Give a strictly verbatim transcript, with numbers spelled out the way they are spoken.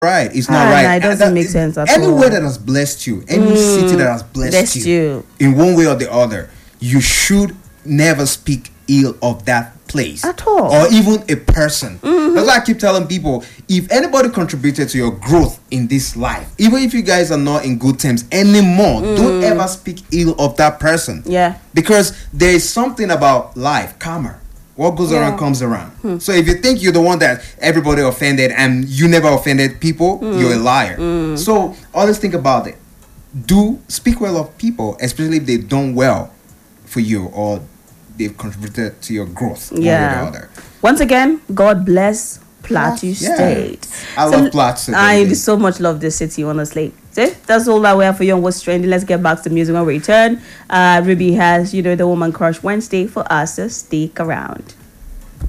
right. It's not Ah, right. nah, it doesn't that- make sense at Anywhere all. that has blessed you, any city that has blessed, blessed you, you. in one way or the other, you should never speak ill of that place At all. or even a person. That's why I keep telling people, if anybody contributed to your growth in this life, even if you guys are not in good terms anymore, don't ever speak ill of that person. Yeah. Because there is something about life, karma. What goes Yeah. around comes around. So if you think you're the one that everybody offended and you never offended people, you're a liar. So always think about it. Do speak well of people, especially if they've done well for you or they've contributed to your growth. One way or Yeah. the other. Once again, God bless Plateau Yeah. State. I love Plateau. I baby. so much love this city, honestly. So that's all that we have for you on What's Trending. Let's get back to music when we return. Uh, Ruby has, you know, the Woman Crush Wednesday for us, so stick around.